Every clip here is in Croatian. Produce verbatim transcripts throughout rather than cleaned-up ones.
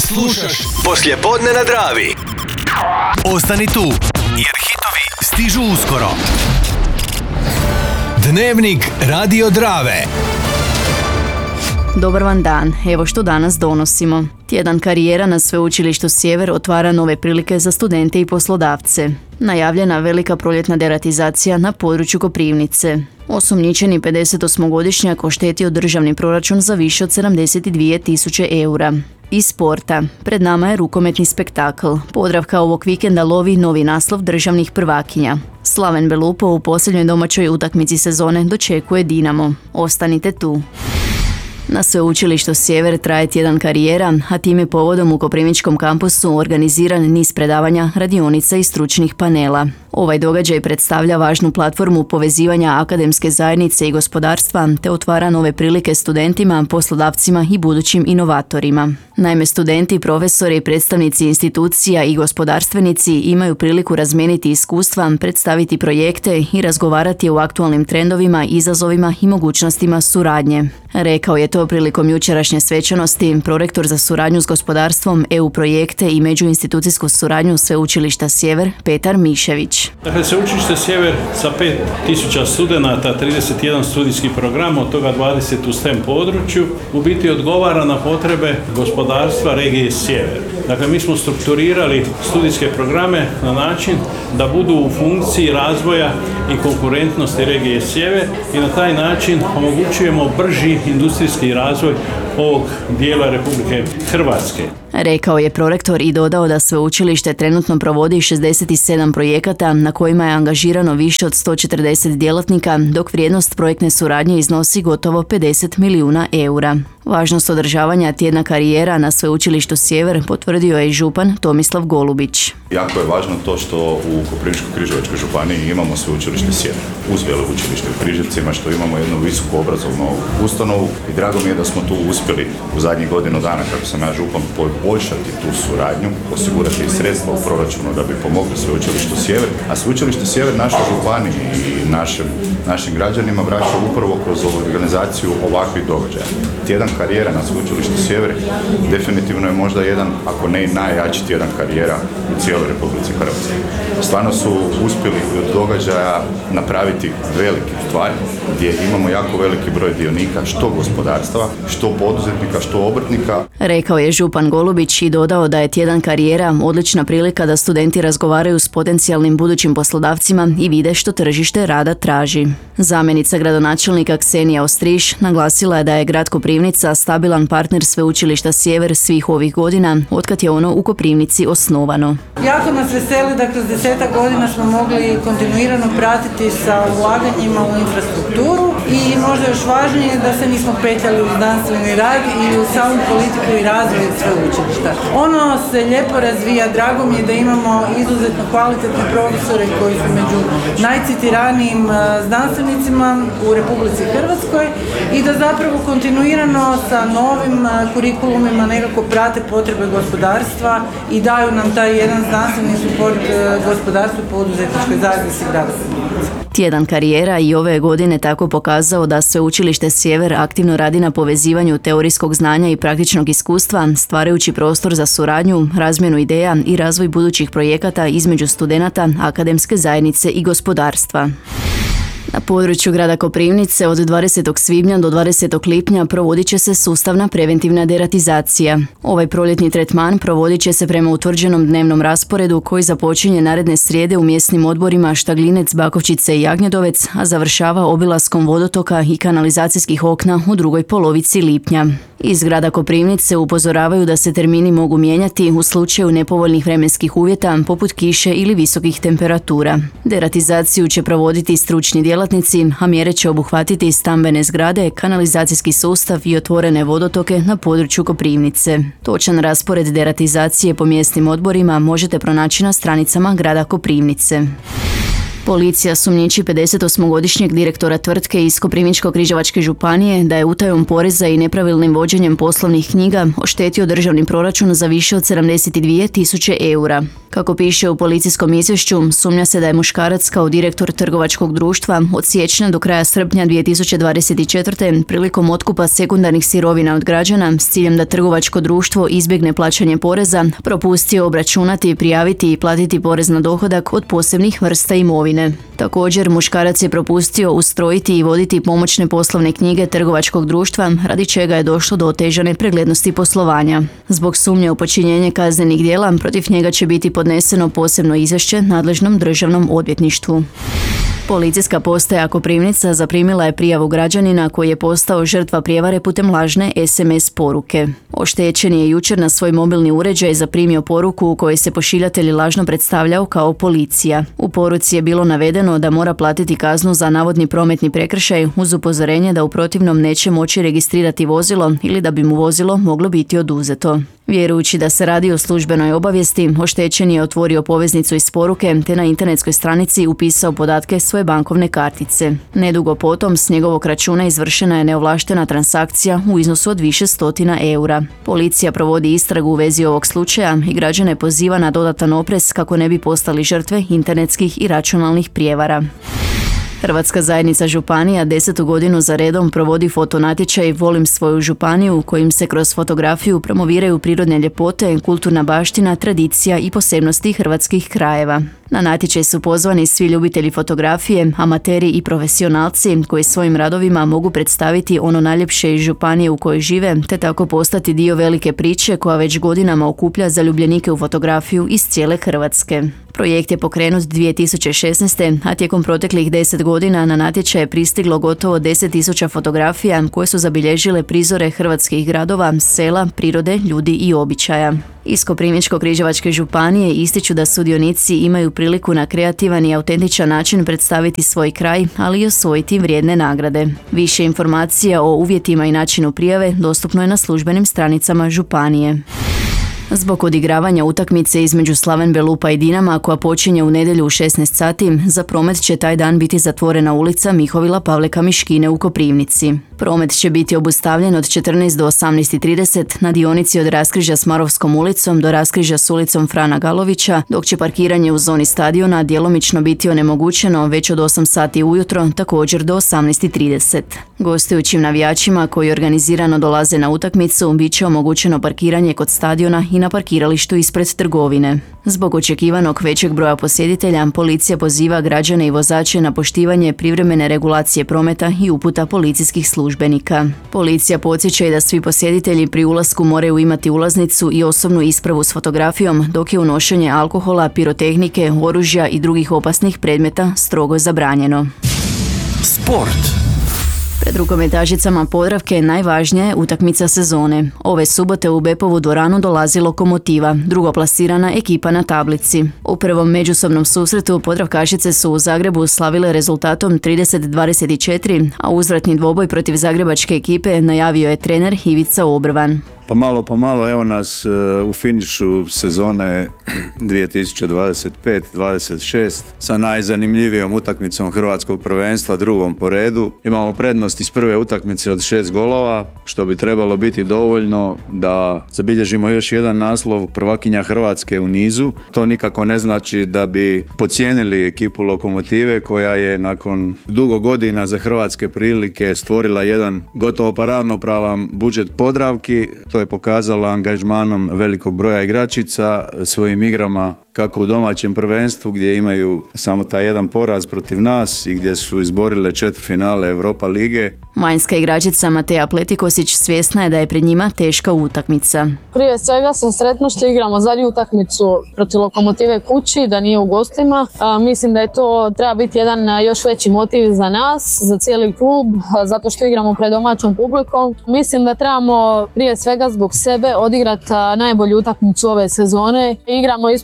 Slušaš Poslijepodne na Dravi. Ostani tu, jer hitovi stižu uskoro. Dnevnik Radio Drave. Dobar vam dan, evo što danas donosimo. Tjedan karijera na Sveučilištu Sjever otvara nove prilike za studente i poslodavce. Najavljena velika proljetna deratizacija na području Koprivnice. Osumnjičeni pedesetosmogodišnjak oštetio državni proračun za više od sedamdeset dvije tisuće eura. Iz sporta, pred nama je rukometni spektakl. Podravka ovog vikenda lovi novi naslov državnih prvakinja. Slaven Belupo u posljednjoj domaćoj utakmici sezone dočekuje Dinamo. Ostanite tu. Na Sveučilištu Sjever traje tjedan karijera, a time povodom u Koprivničkom kampusu organiziran niz predavanja, radionica i stručnih panela. Ovaj događaj predstavlja važnu platformu povezivanja akademske zajednice i gospodarstva te otvara nove prilike studentima, poslodavcima i budućim inovatorima. Naime, studenti, profesori, predstavnici institucija i gospodarstvenici imaju priliku razmijeniti iskustva, predstaviti projekte i razgovarati o aktualnim trendovima, izazovima i mogućnostima suradnje. Rekao je to prilikom jučerašnje svečanosti prorektor za suradnju s gospodarstvom, E U projekte i međuinstitucijsku suradnju Sveučilišta Sjever Petar Mišević. Dakle, Sveučilište Sjever sa pet tisuća studenata, trideset jedan studijski program, od toga dvadeset u STEM području, u biti odgovara na potrebe gospodarstva regije Sjever. Dakle, mi smo strukturirali studijske programe na način da budu u funkciji razvoja i konkurentnosti regije Sjever i na taj način omogućujemo brži industrijski razvoj ovog dijela Republike Hrvatske. Rekao je prorektor i dodao da sveučilište trenutno provodi šezdeset sedam projekata na kojima je angažirano više od sto četrdeset djelatnika, dok vrijednost projektne suradnje iznosi gotovo pedeset milijuna eura. Važnost održavanja tjedna karijera na Sveučilištu Sjever potvrdio je i župan Tomislav Golubić. Jako je važno to što u Koprivničko-križevačkoj županiji imamo Sveučilište Sjever uz Veleučilište u Križevcima, što imamo jednu visoku obrazovnu ustanovu i drago mi je da smo tu uspjeli u zadnjih godinu dana, kako sam ja župan, poboljšati tu suradnju, osigurati i sredstva u proračunu da bi pomogli Sveučilištu Sjever, a Sveučilište Sjever našoj županiji i našim, našim građanima vraća upravo kroz organizaciju ovakvih događaja. Tjedan karijera na Sveučilištu Sjever definitivno je možda jedan, ako ne i najjači tjedan karijera u cijeloj Republici Hrvatskoj. Stvarno su uspjeli od događaja napraviti velike stvari gdje imamo jako veliki broj dionika, što gospodarstva, što poduzetnika, što obrtnika. Rekao je župan Golubić i dodao da je tjedan karijera odlična prilika da studenti razgovaraju s potencijalnim budućim poslodavcima i vide što tržište rada traži. Zamjenica gradonačelnika Ksenija Ostriš naglasila je da je grad Koprivnica stabilan partner Sveučilišta Sjever svih ovih godina, otkad je ono u Koprivnici osnovano. Jako nas veseli da kroz desetak godina smo mogli kontinuirano pratiti sa ulaganjima u infrastrukturu i možda još važnije da se nismo petljali u znanstveni rad i u samu politiku i razvoj sveučilišta. Ono se lijepo razvija, drago mi je da imamo izuzetno kvalitetne profesore koji su među najcitiranijim znanstvenicima u Republici Hrvatskoj i da zapravo kontinuirano sa novim kurikulumima nekako prate potrebe gospodarstva i daju nam taj jedan znanstveni suport gospodarstvu i poduzetničkoj zajednici grada Koprivnice. Tjedan karijera i ove godine tako pokazao da Sveučilište Sjever aktivno radi na povezivanju teorijskog znanja i praktičnog iskustva, stvarajući prostor za suradnju, razmjenu ideja i razvoj budućih projekata između studenata, akademske zajednice i gospodarstva. Na području grada Koprivnice od dvadesetog svibnja do dvadesetog lipnja provodit će se sustavna preventivna deratizacija. Ovaj proljetni tretman provodit će se prema utvrđenom dnevnom rasporedu koji započinje naredne srijede u mjesnim odborima Štaglinec, Bakovčice i Jagnjedovec, a završava obilaskom vodotoka i kanalizacijskih okna u drugoj polovici lipnja. Iz grada Koprivnice upozoravaju da se termini mogu mijenjati u slučaju nepovoljnih vremenskih uvjeta poput kiše ili visokih temperatura. Deratizaciju će provoditi stručni djelatnici, a mjere će obuhvatiti stambene zgrade, kanalizacijski sustav i otvorene vodotoke na području Koprivnice. Točan raspored deratizacije po mjesnim odborima možete pronaći na stranicama grada Koprivnice. Policija sumnjiči pedesetosmogodišnjeg direktora tvrtke iz Koprivničko-križevačke županije da je utajom poreza i nepravilnim vođenjem poslovnih knjiga oštetio državni proračun za više od sedamdeset dvije tisuće eura. Kako piše u policijskom izvješću, sumnja se da je muškarac kao direktor trgovačkog društva od siječnja do kraja srpnja dvije tisuće dvadeset četvrte. prilikom otkupa sekundarnih sirovina od građana s ciljem da trgovačko društvo izbjegne plaćanje poreza, propustio obračunati, prijaviti i platiti porez na dohodak od posebnih vrsta imovine. Također, muškarac je propustio ustrojiti i voditi pomoćne poslovne knjige trgovačkog društva, radi čega je došlo do otežane preglednosti poslovanja. Zbog sumnje u počinjenje kaznenih djela, protiv njega će biti podneseno posebno izvješće nadležnom državnom odvjetništvu. Policijska postaja Koprivnica zaprimila je prijavu građanina koji je postao žrtva prijevare putem lažne es em es poruke. Oštećen je jučer na svoj mobilni uređaj zaprimio poruku u kojoj se pošiljatelj lažno predstavljao kao policija. U poruci je bilo navedeno da mora platiti kaznu za navodni prometni prekršaj uz upozorenje da u protivnom neće moći registrirati vozilo ili da bi mu vozilo moglo biti oduzeto. Vjerujući da se radi o službenoj obavijesti, oštećen je otvorio poveznicu iz poruke te na internetskoj stranici upisao podatke svoje bankovne kartice. Nedugo potom s njegovog računa izvršena je neovlaštena transakcija u iznosu od više stotina eura. Policija provodi istragu u vezi ovog slučaja i građane poziva na dodatan oprez kako ne bi postali žrtve internetskih i računalnih prijevara. Hrvatska zajednica županija desetu godinu za redom provodi fotonatječaj Volim svoju županiju, kojim se kroz fotografiju promoviraju prirodne ljepote, kulturna baština, tradicija i posebnosti hrvatskih krajeva. Na natječaj su pozvani svi ljubitelji fotografije, amateri i profesionalci koji svojim radovima mogu predstaviti ono najljepše iz županije u kojoj žive, te tako postati dio velike priče koja već godinama okuplja zaljubljenike u fotografiju iz cijele Hrvatske. Projekt je pokrenut dvije tisuće šesnaeste. a tijekom proteklih deset godina na natječaj je pristiglo gotovo deset tisuća fotografija koje su zabilježile prizore hrvatskih gradova, sela, prirode, ljudi i običaja. Iz Koprivničko-križevačke županije ističu da sudionici imaju priliku na kreativan i autentičan način predstaviti svoj kraj, ali i osvojiti vrijedne nagrade. Više informacija o uvjetima i načinu prijave dostupno je na službenim stranicama županije. Zbog odigravanja utakmice između Slaven Belupa i Dinama koja počinje u nedjelju u šesnaest sati, za promet će taj dan biti zatvorena ulica Mihovila Pavleka Miškine u Koprivnici. Promet će biti obustavljen od četrnaest do osamnaest i trideset na dionici od raskrižja s Marovskom ulicom do raskrižja s ulicom Frana Galovića, dok će parkiranje u zoni stadiona djelomično biti onemogućeno već od osam sati ujutro, također do osamnaest i trideset. Gostujućim navijačima koji organizirano dolaze na utakmicu bit će omogućeno parkiranje kod stadiona i na parkiralištu ispred trgovine. Zbog očekivanog većeg broja posjetitelja, policija poziva građane i vozače na poštivanje privremene regulacije prometa i uputa policijskih službenika. Policija podsjeća i da svi posjetitelji pri ulasku moraju imati ulaznicu i osobnu ispravu s fotografijom, dok je unošenje alkohola, pirotehnike, oružja i drugih opasnih predmeta strogo zabranjeno. Sport. Pred rukometašicama Podravke najvažnija je utakmica sezone. Ove subote u Bepovu dvoranu dolazi Lokomotiva, drugoplasirana ekipa na tablici. U prvom međusobnom susretu Podravkašice su u Zagrebu slavile rezultatom trideset dvadeset četiri, a uzvratni dvoboj protiv zagrebačke ekipe najavio je trener Ivica Obrvan. Pa malo po malo evo nas u finišu sezone dvije tisuće dvadeset pet dvadeset šest sa najzanimljivijom utakmicom hrvatskog prvenstva, drugom po redu. Imamo prednost iz prve utakmice od šest golova, što bi trebalo biti dovoljno da zabilježimo još jedan naslov prvakinja Hrvatske u nizu. To nikako ne znači da bi podcijenili ekipu Lokomotive koja je nakon dugo godina za hrvatske prilike stvorila jedan gotovo pa ravnopravan budžet Podravki. To je pokazala angažmanom velikog broja igračica, svojim igrama kako u domaćem prvenstvu gdje imaju samo taj jedan poraz protiv nas i gdje su izborile četvrtfinale Europa lige. Vanjska igračica Mateja Pletikosić svjesna je da je pred njima teška utakmica. Prije svega sam sretna što igramo zadnju utakmicu protiv Lokomotive kući, da nije u gostima. A, mislim da je to treba biti jedan još veći motiv za nas, za cijeli klub, zato što igramo pred domaćom publikom. Mislim da trebamo prije svega zbog sebe odigrati najbolju utakmicu ove sezone. Igramo ispred naše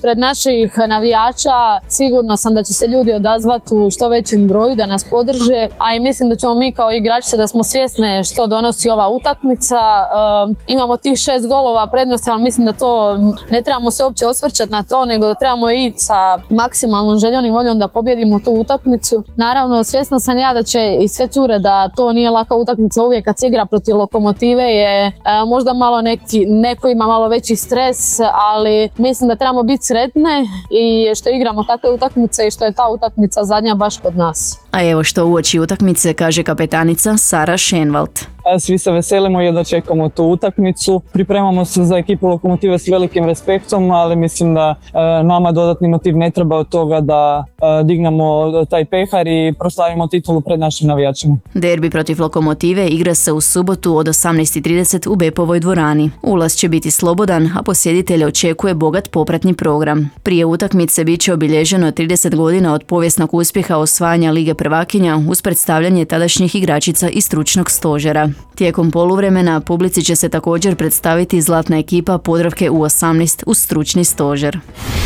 naših navijača. Sigurno sam da će se ljudi odazvati u što većem broju da nas podrže, a i mislim da ćemo mi kao igračice da smo svjesne što donosi ova utakmica. E, imamo tih šest golova prednosti, ali mislim da to ne trebamo se uopće osvrćati na to, nego da trebamo ići sa maksimalnom željom i voljom da pobjedimo tu utakmicu. Naravno, svjesna sam ja da će i sve cure da to nije laka utakmica uvijek kad se igra protiv Lokomotive je e, možda malo neki, neko ima malo veći stres, ali mislim da trebamo biti sretne i što igramo takve utakmice i što je ta utakmica zadnja baš kod nas. A evo što uoči utakmice kaže kapetanica Sara Schenwald. Svi se veselimo i da čekamo tu utakmicu. Pripremamo se za ekipu Lokomotive s velikim respektom, ali mislim da e, nama dodatni motiv ne treba od toga da e, dignemo taj pehar i proslavimo titulu pred našim navijačima. Derbi protiv Lokomotive igra se u subotu od osamnaest i trideset u Bepovoj dvorani. Ulaz će biti slobodan, a posjetitelje očekuje bogat popratni program. Prije utakmice bit će obilježeno trideset godina od povijesnog uspjeha osvajanja Lige prvakinja uz predstavljanje tadašnjih igračica i stručnog stožera. Tijekom poluvremena publici će se također predstaviti zlatna ekipa Podravke U osamnaest uz stručni stožer.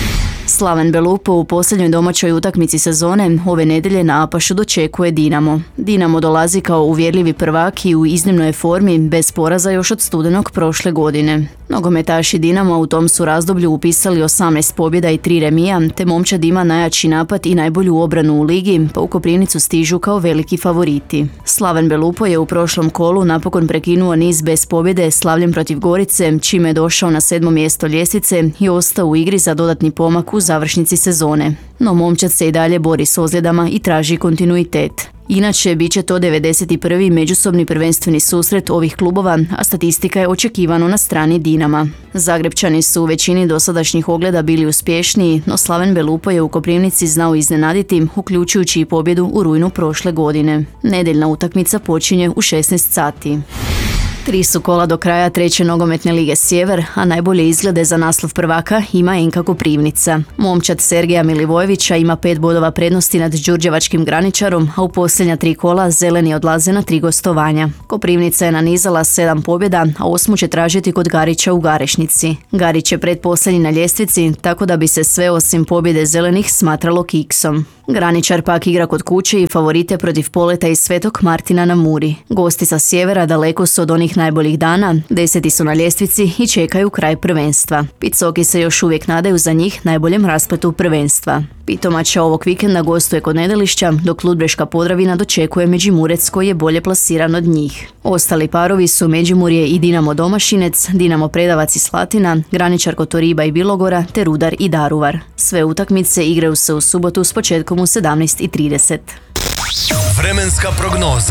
Slaven Belupo u posljednjoj domaćoj utakmici sezone ove nedjelje na Apašu dočekuje Dinamo. Dinamo dolazi kao uvjerljivi prvak i u iznimnoj formi bez poraza još od studenog prošle godine. Nogometaši Dinama u tom su razdoblju upisali osamnaest pobjeda i tri remija, te momčad ima najjači napad i najbolju obranu u ligi, pa u Koprivnicu stižu kao veliki favoriti. Slaven Belupo je u prošlom kolu napokon prekinuo niz bez pobjede slavljem protiv Gorice, čime je došao na sedmo mjesto ljestvice i ostao u igri za dodatni pomak u završnici sezone. No momčad se i dalje bori s ozljedama i traži kontinuitet. Inače, bit će to devedeset prvi međusobni prvenstveni susret ovih klubova, a statistika je očekivano na strani Dinama. Zagrebčani su u većini dosadašnjih ogleda bili uspješniji, no Slaven Belupo je u Koprivnici znao iznenaditi, uključujući i pobjedu u rujnu prošle godine. Nedjeljna utakmica počinje u šesnaest sati. Tri su kola do kraja treće nogometne lige Sjever, a najbolje izglede za naslov prvaka ima N K Koprivnica. Momčad Sergeja Milivojevića ima pet bodova prednosti nad đurđevačkim Graničarom, a u posljednja tri kola zeleni odlaze na tri gostovanja. Koprivnica je nanizala sedam pobjeda, a osmu će tražiti kod Garića u Garešnici. Garić je pretposljednji na ljestvici, tako da bi se sve osim pobjede zelenih smatralo kiksom. Graničar pak igra kod kuće i favorite protiv Poleta i Svetog Martina na Muri. Gosti sa sjevera daleko su od onih najboljih dana, deseti su na ljestvici i čekaju kraj prvenstva. Picoki se još uvijek nadaju za njih najboljem raspletu prvenstva. Pitomača ovog vikenda gostuje kod Nedelišća, dok Ludbreška Podravina dočekuje Međimurec koji je bolje plasiran od njih. Ostali parovi su Međimurje i Dinamo Domašinec, Dinamo Predavac i Slatina, Graničar Kotoriba i Bilogora te Rudar i Daruvar. Sve utakmice igraju se u subotu s početkom u sedamnaest i trideset. Vremenska prognoza.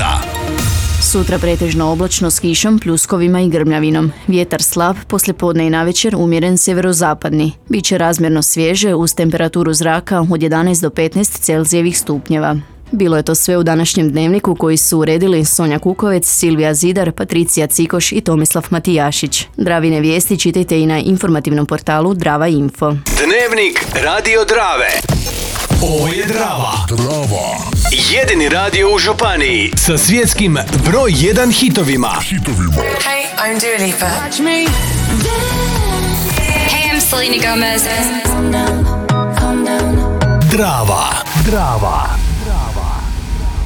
Sutra pretežno oblačno s kišom, pljuskovima i grmljavinom. Vjetar slab, poslijepodne i navečer umjeren sjeverozapadni. Biće razmjerno svježe uz temperaturu zraka od jedanaest do petnaest Celzijevih stupnjeva. Bilo je to sve u današnjem dnevniku koji su uredili Sonja Kukovec, Silvija Zidar, Patricija Cikoš i Tomislav Matijašić. Dravine vijesti čitajte i na informativnom portalu Drava Info. Dnevnik Radio Drave. Ovo je Drava. Drava. Jedini radio u županiji sa svjetskim broj jedan hitovima. Hey, I'm Dua Lipa. Watch me. Hey, I'm Selena Gomez. Drava. Drava.